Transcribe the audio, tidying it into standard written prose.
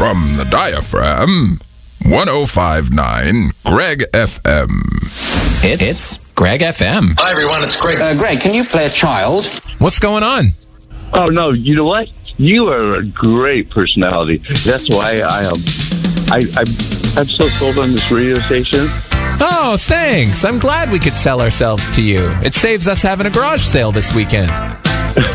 From the diaphragm, 105.9 Greg FM. It's Greg FM. Hi, everyone. It's Greg. Greg, can you play a child? What's going on? Oh, no. You know what? You are a great personality. That's why I'm so sold on this radio station. Oh, thanks. I'm glad we could sell ourselves to you. It saves us having a garage sale this weekend.